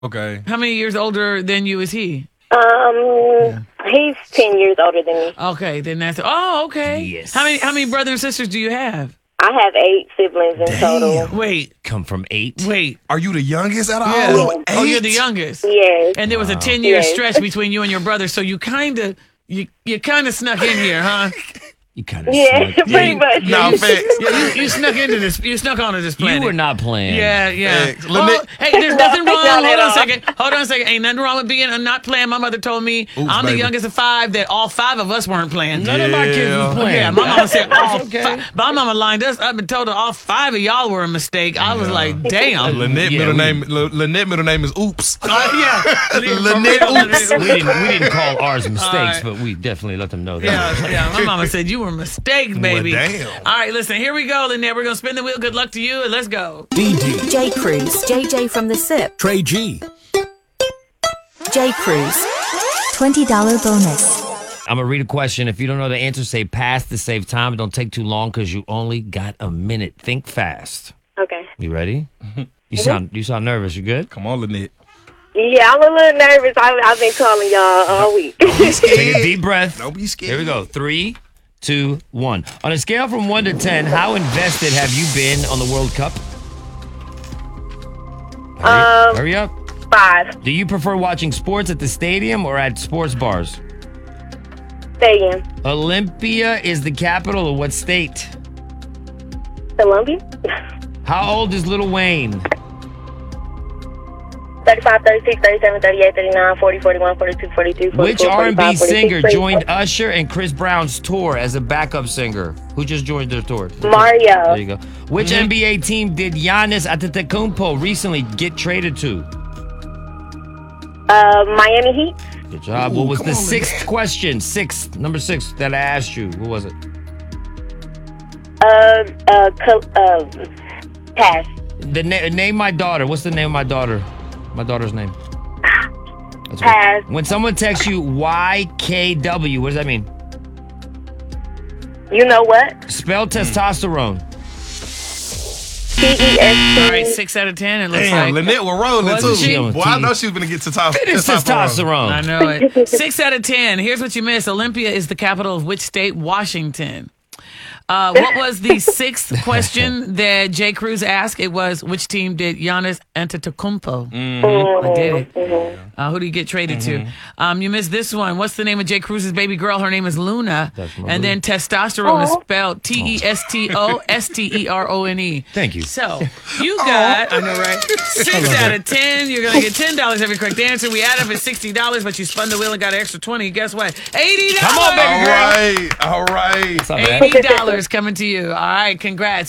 Okay. How many years older than you is he? He's 10 years older than me. Okay, then that's. Oh, okay. Yes. How many brothers and sisters do you have? I have 8 siblings in total. Wait. Come from 8. Wait. Are you the youngest out of Yeah. all? 8? Oh, you're the youngest. Yes. And there was a 10-year Yes. stretch between you and your brother, so you kind of snuck in here, huh? You kind of Yeah, snuck. pretty much. No, facts. Yeah, you snuck into this. You snuck onto this planet. You were not playing. Yeah. Facts. Oh, Lynette- hey, there's nothing wrong. Not at Hold on a second. Ain't nothing wrong with being not playing. My mother told me I'm the baby. youngest of 5. That all 5 of us weren't playing. None of my kids Yeah. was playing. Yeah, my mama said all Okay. 5. My mama lined us up and told her all 5 of y'all were a mistake. I was like, damn. Lynette Yeah, middle name is Oops. Yeah. Lynette Oops. We didn't call ours mistakes, right. but we definitely let them know that. Yeah. My mama said you were mistakes, baby. damn. All right, listen. Here we go, Lynette. We're gonna spin the wheel. Good luck to you, and let's go. DD, J. Cruz, JJ from the SIP, Trey G, J. Cruz, $20 bonus. I'm going to read a question. If you don't know the answer, say pass to save time. Don't take too long because you only got a minute. Think fast. Okay. You ready? You sound nervous. You good? Come on, Lynette. Yeah, I'm a little nervous. I've been calling y'all all week. Take a deep breath. Don't be scared. Here we go. 3, 2, 1. On a scale from 1 to 10, how invested have you been on the World Cup? Hurry up. 5. Do you prefer watching sports at the stadium or at sports bars? Stadium. Olympia is the capital of what state? Columbia. How old is Lil Wayne? 35, 36, 37, 38, 39, 40, 41, 42, 43, 44, Which 45, R&B 46, singer 47. joined Usher and Chris Brown's tour as a backup singer? Who just joined their tour? Mario. There you go. Which NBA team did Giannis Antetokounmpo recently get traded to? Miami Heat. Good job. What was the 6th question? Number 6 that I asked you. What was it? Pass. Name my daughter. What's the name of my daughter? My daughter's name. That's Pass. When someone texts you YKW, what does that mean? You know what? Spell testosterone. TEST. All right, 6 out of 10. It looks Damn, like. Lynette was rolling Wasn't too. she? Boy, I know she was gonna get to top. Finish testosterone. I know it. 6 out of 10. Here's what you missed. Olympia is the capital of which state? Washington. What was the 6th question that J. Cruz asked? It was, which team did Giannis Antetokounmpo? I did it. Who did he get traded to? You missed this one. What's the name of J. Cruz's baby girl? Her name is Luna. And then testosterone is spelled TESTOSTERONE. Thank you. So you got, I know, right? 6 out of 10. You're going to get $10 every correct answer. We add up at $60, but you spun the wheel and got an extra 20. Guess what? $80. Come on, baby girl. All right. It's not bad. $80 coming to you. All right, congrats.